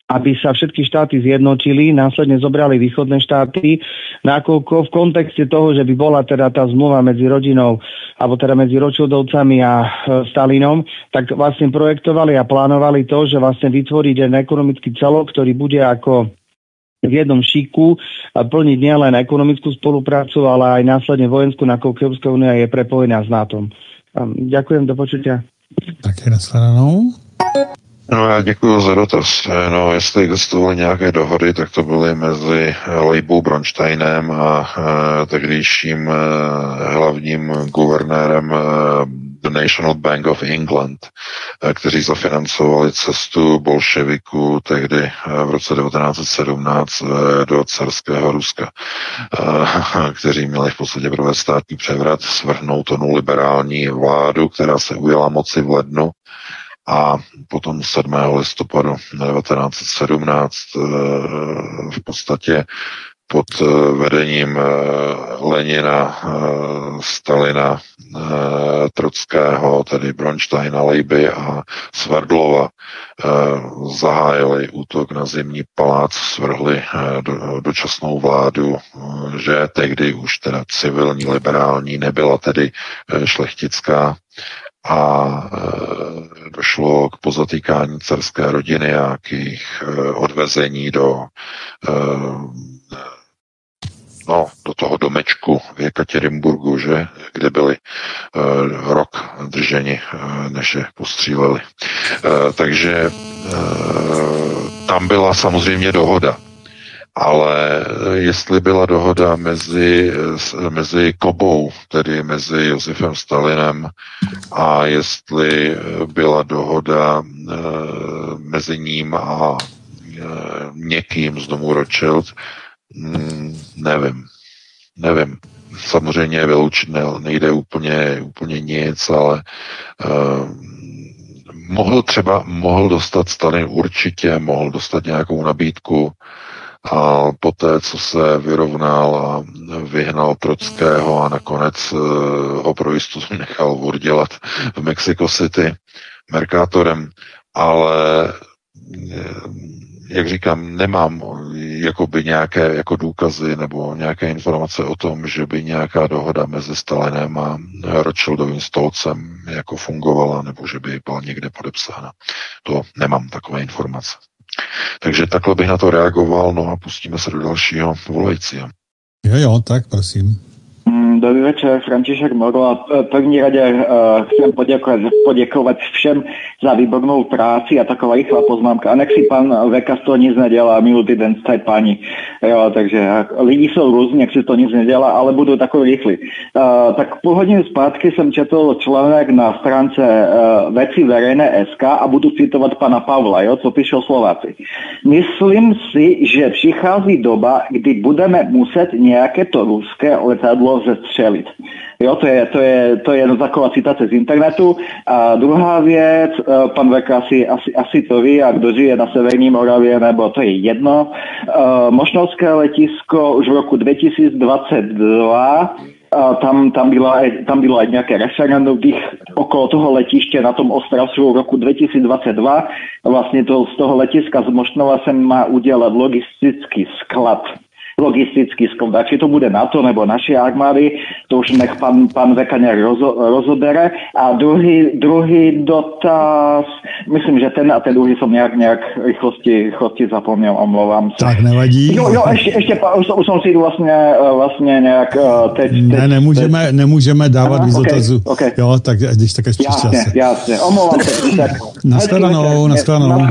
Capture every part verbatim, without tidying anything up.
aby sa všetky štáty zjednotili, následne zobrali východné štáty, nakoľko v kontexte toho, že by bola teda tá zmluva medzi rodinou, alebo teda medzi Rothschildovcami a e, Stalinom, tak vlastne projektovali a plánovali to, že vlastne vytvoriť jeden ekonomický celok, ktorý bude ako v jednom šiku a plniť nielen ekonomickú spoluprácu, ale aj následne vojenskú, nakoľko Európska únia je prepojená s NATO. Ďakujem, do počutia. Tak je nashledanou. No já děkuji za dotaz. No, jestli existovaly nějaké dohody, tak to byly mezi Leibou Bronsteinem a e, tehdejším e, hlavním guvernérem e, The National Bank of England, e, kteří zafinancovali cestu bolševiků tehdy e, v roce devatenáct set sedmnáct e, do carského Ruska, e, kteří měli v podstatě provést státní převrat, svrhnout onu liberální vládu, která se ujala moci v lednu. A potom sedmého listopadu devatenáct set sedmnáct v podstatě pod vedením Lenina, Stalina, Trockého, tedy Bronsteina, Leiby a Sverdlova zahájili útok na Zimní palác, svrhli do, dočasnou vládu, že tehdy už teda civilní, liberální, nebyla tedy šlechtická, a e, došlo k pozatýkání carské rodiny a k jejich e, odvezení do e, no, do toho domečku v Jekatěrinburgu, že, kde byli e, rok drženi, e, než je postříleli. E, takže e, tam byla samozřejmě dohoda. Ale jestli byla dohoda mezi, mezi Kobou, tedy mezi Josifem Stalinem, a jestli byla dohoda e, mezi ním a e, někým z domu Rothschild, mm, nevím. Nevím. Samozřejmě vyloučit ne, nejde úplně, úplně nic, ale e, mohl třeba, mohl dostat Stalin určitě, mohl dostat nějakou nabídku, a poté, co se vyrovnal a vyhnal Trockého a nakonec ho pro jistotu nechal oddělat v Mexico City Mercatorem, ale jak říkám, nemám jakoby nějaké jako důkazy nebo nějaké informace o tom, že by nějaká dohoda mezi Stalinem a Rothschildovým stolcem jako fungovala, nebo že by byla někde podepsána. To nemám takové informace. Takže takhle bych na to reagoval, no a pustíme se do dalšího volajícího. Jo, jo, tak prosím. Dobrý večer, František Morla. V první rade uh, chcem poděkovat, poděkovat všem za výbornou práci a taková rychlá poznámka. A nech si pan Veka z toho nic nedělá, minulý týden staj pani. Jo, takže lidi jsou různí, nech si to nic nedělá, ale budou takový rychlí. Uh, tak půl hodiny zpátky jsem četl článek na stránce uh, Veci verejné bodka es ká a budu citovat pana Pavla, jo, co píšou Slováci. Myslím si, že přichází doba, kdy budeme muset nějaké to ruské letadlo zestřelit. Jo, to je, to je, to je taková citace z internetu. A druhá věc, pan Veka asi, asi, asi to ví, a kdo žije na Severní Moravě, nebo to je jedno. Mošnovské letisko už v roku dvetisícdvadsaťdva, tam, tam, byla, tam bylo aj nějaké referendum okolo toho letiště na tom Ostravsku v roku dvetisícdvadsaťdva. Vlastně to, z toho letiska z Mošnova se má udělat logistický sklad. logistický sklad. Či to bude NATO nebo naše armády, to už nech pan, pan Veka nějak rozo, rozobere. A druhý, druhý dotaz, myslím, že ten a ten druhý jsem nějak, nějak rychlosti, rychlosti zapomněl, omlouvám se. Tak nevadí. Jo, jo, ještě, ještě už, už jsem si vlastně, vlastně nějak teď... teď ne, nemůžeme, teď... nemůžeme dávat víc okay, dotazu. Okay. Jo, tak když tak ještě čas. Jasně, jasně, omlouvám se. Nashledanou, nashledanou.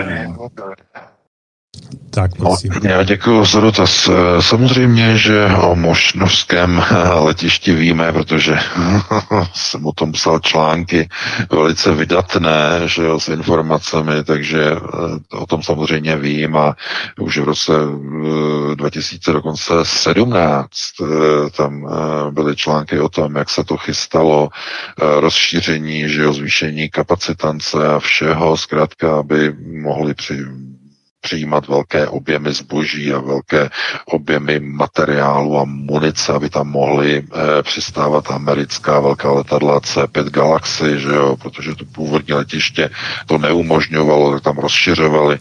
Tak, prosím. No, já děkuji za dotaz. Samozřejmě, že o mošnovském letišti víme, protože jsem o tom psal články velice vydatné, že jo, s informacemi, takže o tom samozřejmě vím a už v roce dva tisíce sedmnáct tam byly články o tom, jak se to chystalo, rozšíření, že jo, zvýšení kapacitance a všeho, zkrátka, aby mohli při přijímat velké objemy zboží a velké objemy materiálu a munice, aby tam mohly e, přistávat americká velká letadla C pět Galaxy, že jo, protože to původní letiště to neumožňovalo, tak tam rozšiřovali